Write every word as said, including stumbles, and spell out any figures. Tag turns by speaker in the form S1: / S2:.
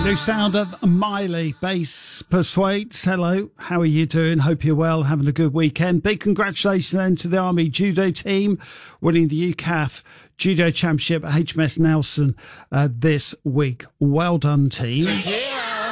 S1: New sound of Miley, Bass Persuades. Hello, how are you doing? Hope you're well, having a good weekend. Big congratulations then to the Army Judo team winning the U C A F Judo Championship at H M S Nelson uh, this week. Well done, team.
S2: Tequila.